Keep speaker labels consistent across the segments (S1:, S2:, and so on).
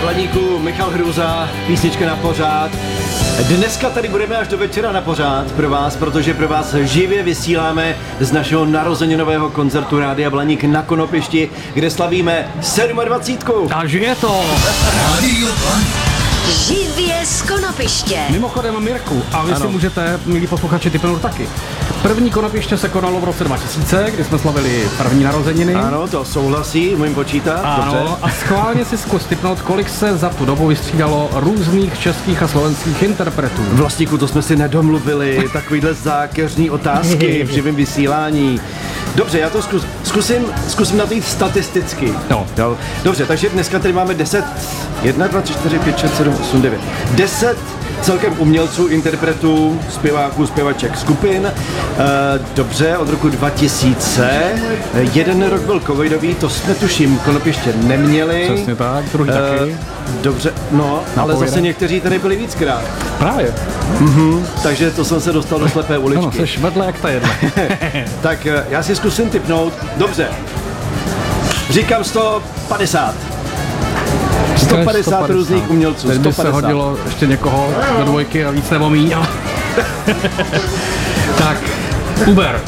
S1: Blaníku, Michal Hruza, písnička na pořád. Dneska tady budeme až do večera na pořád pro vás, protože pro vás živě vysíláme z našeho narozeninového koncertu Rádia Blaník na Konopišti, kde slavíme 27.
S2: A žije to!
S3: Radio Blaník.
S4: Živě z Konopiště.
S2: Mimochodem, Mirku, a vy si můžete, milí posluchači, tipnout taky. První Konopiště se konalo v roce 2000, kdy jsme slavili první narozeniny.
S1: Ano, to souhlasí, umím počítat.
S2: Ano, dobře. A schválně si zkus tipnout, kolik se za tu dobu vystřídalo různých českých a slovenských interpretů.
S1: Vlastníku, to jsme si nedomluvili, takovýhle zákeřní otázky v živém vysílání. Dobře, já to zkusím na to jít statisticky.
S2: No.
S1: Dobře, takže dneska tady máme 10, 1, 2, 3, 4, 5, 6, 7, 8, 9. 10 celkem umělců, interpretů, zpěváků, zpěvaček, skupin. Dobře, od roku 2000. Jeden rok byl covidový, to jsme tuším Konopiště neměli.
S2: Přesně tak, druhý taky.
S1: Dobře, no, ale zase někteří tady byli víckrát.
S2: Právě.
S1: Takže to jsem se dostal do slepé uličky.
S2: No, seš vedle jak ta jedna.
S1: Tak já si zkusím tipnout. Dobře. Říkám 150. 150 různých umělců.
S2: Teď by se hodilo ještě někoho do dvojky a víc nebo míň. Tak, Uber.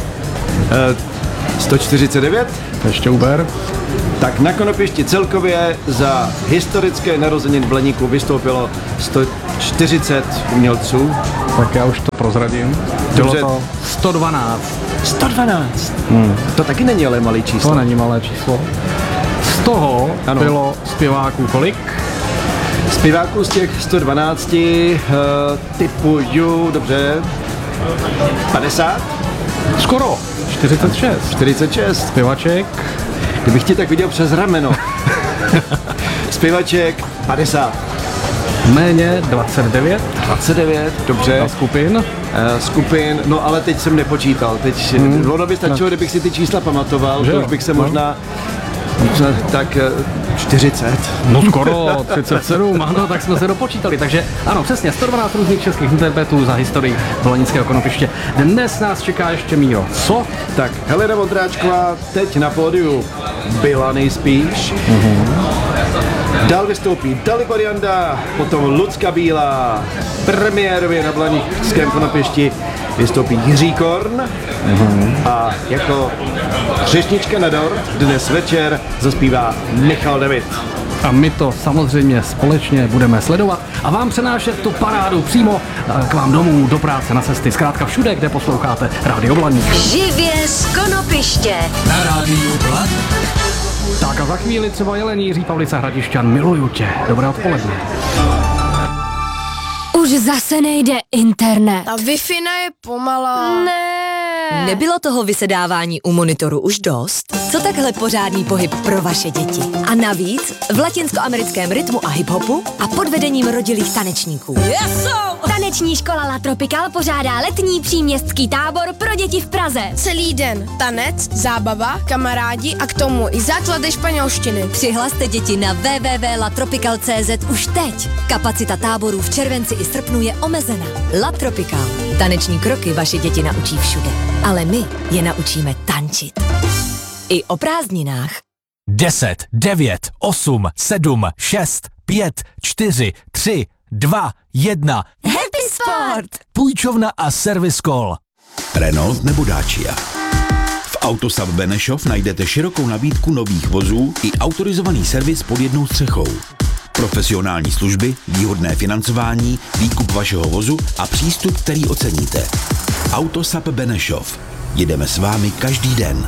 S1: 149.
S2: Ještě Uber.
S1: Tak na Konopišti celkově za historické narozeniny v Blaníku vystoupilo 140 umělců.
S2: Tak já už to prozradím. Bylo to 112.
S1: 112? To taky není ale malý číslo.
S2: To není malé číslo. Z toho bylo zpěváků kolik?
S1: Zpěváků z těch 112 typuju, dobře, 50?
S2: Skoro, 46.
S1: 46.
S2: Zpěvaček?
S1: Kdybych ti tak viděl přes rameno. Zpěvaček 50.
S2: Méně 29.
S1: 29, dobře.
S2: A skupin?
S1: Skupin, no ale teď jsem nepočítal. Teď ono by stačilo, kdybych si ty čísla pamatoval, to už bych se možná tak 40.
S2: No skoro, 37, ano, tak jsme se dopočítali. Takže ano, přesně, 112 různých českých interpretů za historii Blaníckého Konopiště. Dnes nás čeká ještě, Míro, co?
S1: Tak Helena Vondráčková teď na pódiu byla nejspíš. Dál vystoupí Dalibor Janda, potom Lucka Bílá, premiérově na Blaníckém Konopišti vystoupí Jiří Korn a jako třešnička na dort dnes večer zaspívá Michal David.
S2: A my to samozřejmě společně budeme sledovat a vám přenášet tu parádu přímo k vám domů, do práce, na cesty, zkrátka všude, kde posloucháte Rádio Blaník.
S4: Živě z Konopiště.
S3: Na Rádiu Blaník.
S2: Tak a za chvíli třeba Jelení, Jiří Pavlice, Hradišťan, miluju tě. Dobré odpoledne.
S5: Už zase nejde internet.
S6: Ta Wi-Fi je pomalá.
S5: Ne.
S4: Nebylo toho vysedávání u monitoru už dost? Co takhle pořádný pohyb pro vaše děti? A navíc v latinskoamerickém rytmu a hiphopu a pod vedením rodilých tanečníků.
S5: Taneční škola La Tropical pořádá letní příměstský tábor pro děti v Praze.
S6: Celý den tanec, zábava, kamarádi a k tomu i základy španělštiny.
S4: Přihlaste děti na www.latropical.cz už teď. Kapacita táborů v červenci i srpnu je omezena. La Tropical. Taneční kroky vaše děti naučí všude. Ale my je naučíme tančit. I o prázdninách.
S3: 10, 9, 8, 7, 6, 5, 4, 3, 2, 1.
S4: Happy Sport!
S3: Půjčovna a Service Call.
S7: Renault nebo Dacia. V Autosap Benešov najdete širokou nabídku nových vozů i autorizovaný servis pod jednou střechou. Profesionální služby, výhodné financování, výkup vašeho vozu a přístup, který oceníte. Autosap Benešov. Jedeme s vámi každý den.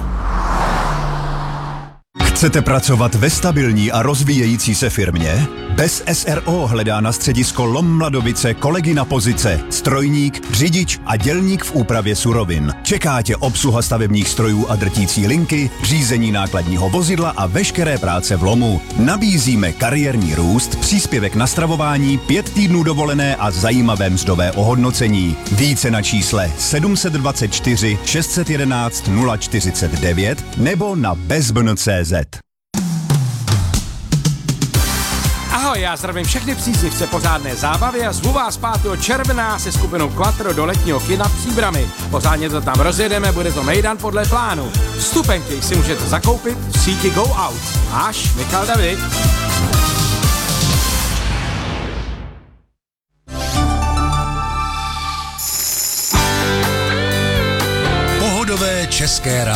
S8: Chcete pracovat ve stabilní a rozvíjející se firmě? Bez SRO hledá na středisko LOM Mladovice kolegy na pozice strojník, řidič a dělník v úpravě surovin. Čeká tě obsluha stavebních strojů a drtící linky, řízení nákladního vozidla a veškeré práce v lomu. Nabízíme kariérní růst, příspěvek na stravování, 5 týdnů dovolené a zajímavé mzdové ohodnocení. Více na čísle 724 611 049 nebo na bezbn.cz.
S9: Ahoj, já zdravím všechny příznivce pořádné zábavy a zvu vás 5. června se skupinou Quattro do letního kina Příbramy. Pořádně to tam rozjedeme, bude to mejdan podle plánu. Vstupenky si můžete zakoupit v síti Go Out. Až Michal David.
S10: České rádio.